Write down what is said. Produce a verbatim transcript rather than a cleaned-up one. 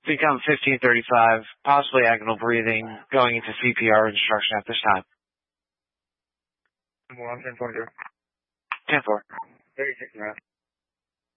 Become fifteen thirty-five, possibly agonal breathing, going into C P R instruction at this time. One, ten four. ten four. thirty-six and a half.